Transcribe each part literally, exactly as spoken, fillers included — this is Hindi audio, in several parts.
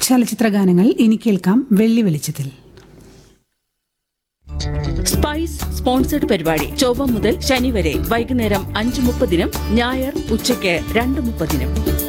ചലച്ചിത്ര ഗാനങ്ങൾ ഇനി കേൾക്കാം വെള്ളി വെളിച്ചത്തിൽ. സ്പൈസ് സ്പോൺസർഡ് പരിപാടി ചൊവ്വ മുതൽ ശനി വരെ വൈകുന്നേരം അഞ്ച് മുപ്പതിനും ഞായർ ഉച്ചയ്ക്ക് രണ്ട് മുപ്പതിനും.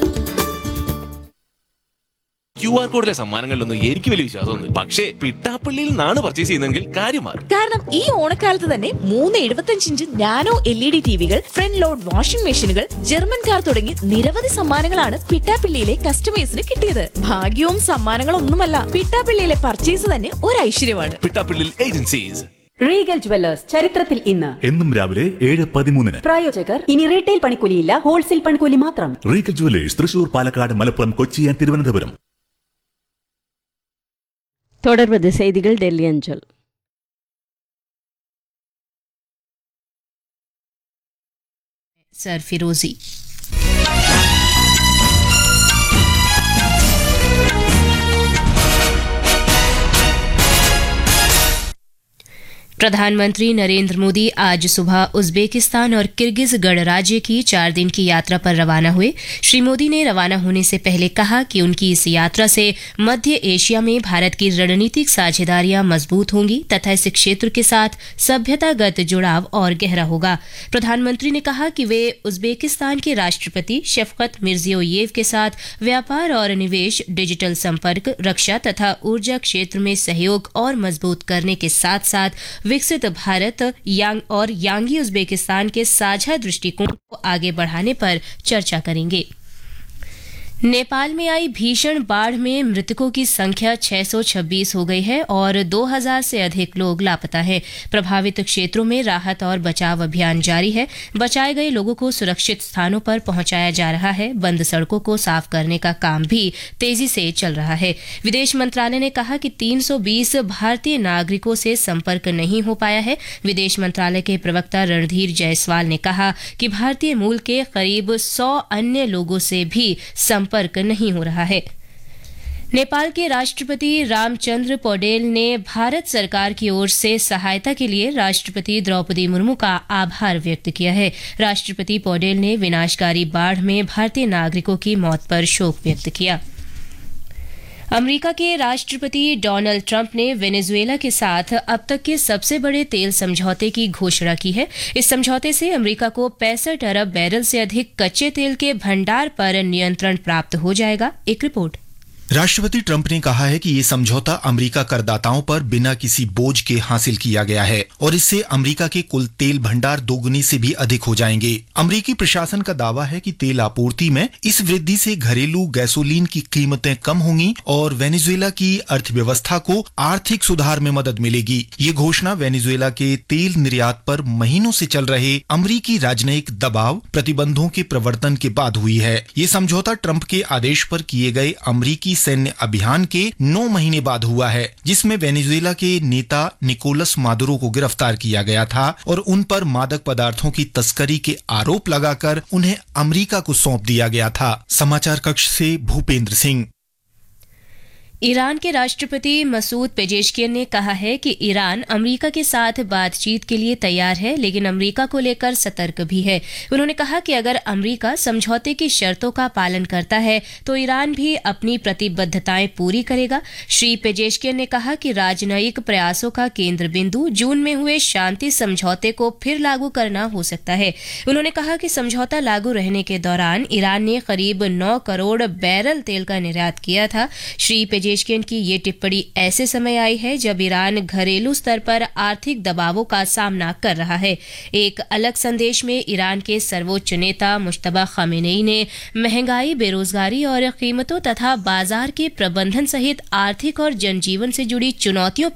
ക്യു ആർ കോഡിലെ സമ്മാനങ്ങളിലൊന്നും എനിക്ക് വലിയ വിശ്വാസമൊന്നും, പക്ഷേ പിട്ടാപ്പള്ളിയിൽ നിന്നാണ് പർച്ചേസ് ചെയ്യുന്നതെങ്കിൽ കാര്യം മാറും. കാരണം ഈ ഓണക്കാലത്ത് തന്നെ മൂന്ന് എഴുപത്തഞ്ച് inch nano L E D ടിവികൾ, front load washing മെഷീനുകൾ, ജർമ്മൻ കാർ തുടങ്ങി നിരവധി സമ്മാനങ്ങളാണ് പിട്ടാപ്പള്ളിയിലെ കസ്റ്റമേഴ്സിന് കിട്ടിയത്. ഭാഗ്യവും സമ്മാനങ്ങളൊന്നുമല്ല, പിട്ടാപ്പള്ളിയിലെ പർച്ചേസ് തന്നെ ഒരു ഐശ്വര്യമാണ്. പിട്ടാപ്പള്ളി ഏജൻസീസ്. റീഗൽ ജുവല്ലേഴ്സ് ചരിത്രത്തിൽ ഇന്ന് എന്നും രാവിലെ ഏഴ് പതിമൂന്നിന്. പ്രായോജകർ ഇനി റീറ്റെയിൽ പണിക്കൂലിയില്ല, ഹോൾസെയിൽ പണിക്കൂലി മാത്രം. Regal jewellers Thrissur, Palakkad, Malappuram, Kochi and Thiruvananthapuram. தொடர்வது செய்திகள் டெல்லி அஞ்சல். सर फिरोजी. प्रधानमंत्री नरेंद्र मोदी आज सुबह उज्बेकिस्तान और किर्गिज गणराज्य की चार दिन की यात्रा पर रवाना हुए. श्री मोदी ने रवाना होने से पहले कहा कि उनकी इस यात्रा से मध्य एशिया में भारत की रणनीतिक साझेदारियां मजबूत होंगी तथा इस क्षेत्र के साथ सभ्यतागत जुड़ाव और गहरा होगा. प्रधानमंत्री ने कहा कि वे उज्बेकिस्तान के राष्ट्रपति शफकत मिर्जियोयेव के साथ व्यापार और निवेश, डिजिटल संपर्क, रक्षा तथा ऊर्जा क्षेत्र में सहयोग और मजबूत करने के साथ साथ विकसित भारत यांग और यांगी उज्बेकिस्तान के साझा दृष्टिकोण को आगे बढ़ाने पर चर्चा करेंगे. नेपाल में आई भीषण बाढ़ में मृतकों की संख्या छह सौ छब्बीस हो गई है और दो हज़ार से अधिक लोग लापता हैं. प्रभावित क्षेत्रों में राहत और बचाव अभियान जारी है. बचाए गए लोगों को सुरक्षित स्थानों पर पहुंचाया जा रहा है. बंद सड़कों को साफ करने का काम भी तेजी से चल रहा है. विदेश मंत्रालय ने कहा कि तीन सौ बीस भारतीय नागरिकों से संपर्क नहीं हो पाया है. विदेश मंत्रालय के प्रवक्ता रणधीर जायसवाल ने कहा कि भारतीय मूल के करीब सौ अन्य लोगों से भी संपर्क संपर्क नहीं हो रहा है. नेपाल के राष्ट्रपति रामचंद्र पौडेल ने भारत सरकार की ओर से सहायता के लिए राष्ट्रपति द्रौपदी मुर्मू का आभार व्यक्त किया है. राष्ट्रपति पौडेल ने विनाशकारी बाढ़ में भारतीय नागरिकों की मौत पर शोक व्यक्त किया. अमेरिका के राष्ट्रपति डोनाल्ड ट्रंप ने वेनेजुएला के साथ अब तक के सबसे बड़े तेल समझौते की घोषणा की है. इस समझौते से अमेरिका को पैंसठ अरब बैरल से अधिक कच्चे तेल के भंडार पर नियंत्रण प्राप्त हो जाएगा. एक रिपोर्ट. राष्ट्रपति ट्रंप ने कहा है कि ये समझौता अमेरिका करदाताओं पर बिना किसी बोझ के हासिल किया गया है और इससे अमेरिका के कुल तेल भंडार दोगुने से भी अधिक हो जाएंगे. अमेरिकी प्रशासन का दावा है कि तेल आपूर्ति में इस वृद्धि से घरेलू गैसोलीन की कीमतें कम होंगी और वेनेजुएला की अर्थव्यवस्था को आर्थिक सुधार में मदद मिलेगी. ये घोषणा वेनेजुएला के तेल निर्यात पर महीनों से चल रहे अमेरिकी राजनयिक दबाव, प्रतिबंधों के प्रवर्तन के बाद हुई है. ये समझौता ट्रंप के आदेश पर किए गए अमेरिकी सैन्य अभियान के नौ महीने बाद हुआ है, जिसमें वेनेजुएला के नेता निकोलस मादुरो को गिरफ्तार किया गया था और उन पर मादक पदार्थों की तस्करी के आरोप लगाकर उन्हें अमेरिका को सौंप दिया गया था. समाचार कक्ष से भूपेंद्र सिंह. ईरान के राष्ट्रपति मसूद पेजेशकियन ने कहा है कि ईरान अमेरिका के साथ बातचीत के लिए तैयार है, लेकिन अमेरिका को लेकर सतर्क भी है. उन्होंने कहा कि अगर अमेरिका समझौते की शर्तों का पालन करता है तो ईरान भी अपनी प्रतिबद्धताएं पूरी करेगा. श्री पेजेशकियन ने कहा कि राजनयिक प्रयासों का केंद्र बिंदु जून में हुए शांति समझौते को फिर लागू करना हो सकता है. उन्होंने कहा कि समझौता लागू रहने के दौरान ईरान ने करीब नौ करोड़ बैरल तेल का निर्यात किया था. श्री पेजेशकियन की ये टिप्पणी ऐसे समय आई है जब ईरान घरेलू स्तर पर आर्थिक दबावों का सामना कर रहा है. एक अलग संदेश में ईरान के सर्वोच्च नेता मुश्तबा खामेनेई ने महंगाई, बेरोजगारी और कीमतों तथा बाजार के प्रबंधन सहित आर्थिक और जनजीवन से जुड़ी चुनौतियों